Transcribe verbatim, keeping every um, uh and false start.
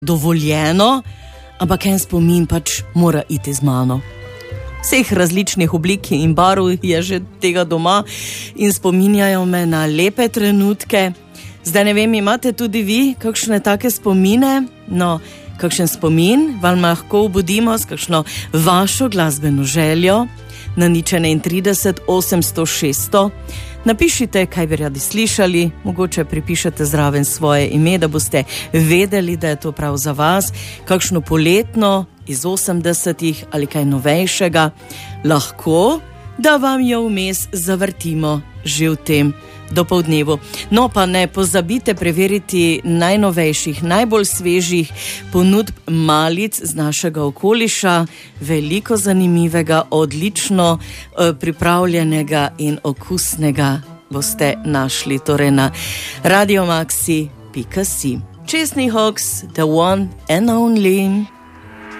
dovoljeno, ampak en spomin pač mora iti z mano. Vseh različnih oblik in barv je že tega doma in spominjajo me na lepe trenutke. Zdaj ne vem, imate tudi vi kakšne take spomine? No, kakšen spomin vam lahko obudimo s kakšno vašo glasbeno željo na nič enaintrideset osemsto šeststo. Napišite, kaj bi radi slišali, mogoče pripišete zraven svoje ime, da boste vedeli, da je to prav za vas, kakšno poletno iz osemdesetih ali kaj novejšega, lahko, da vam jo vmes zavrtimo že v tem dopoldnevu. No pa ne pozabite preveriti najnovejših, najbolj svežih ponudb malic z našega okoliša, veliko zanimivega, odlično eh, pripravljenega in okusnega boste našli torej na radiomaxi pika si. Chesney Hawkes, the one and only.